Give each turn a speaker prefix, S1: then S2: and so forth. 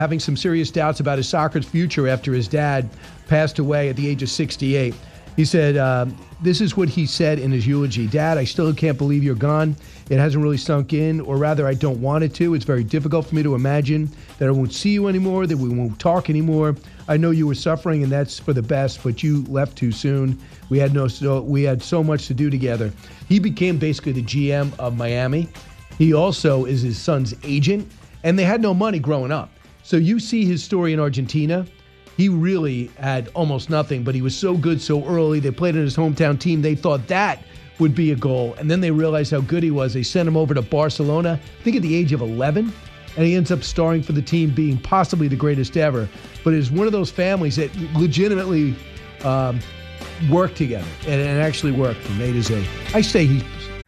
S1: having some serious doubts about his soccer future after his dad passed away at the age of 68. He said, this is what he said in his eulogy. Dad, I still can't believe you're gone. It hasn't really sunk in, or rather, I don't want it to. It's very difficult for me to imagine that I won't see you anymore, that we won't talk anymore. I know you were suffering, and that's for the best, but you left too soon. We had so much to do together. He became basically the GM of Miami. He also is his son's agent, and they had no money growing up. So you see his story in Argentina. He really had almost nothing, but he was so good so early. They played in his hometown team. They thought that would be a goal. And then they realized how good he was. They sent him over to Barcelona, I think at the age of 11. And he ends up starring for the team, being possibly the greatest ever. But it's one of those families that legitimately worked together and actually worked from A to Z. I say he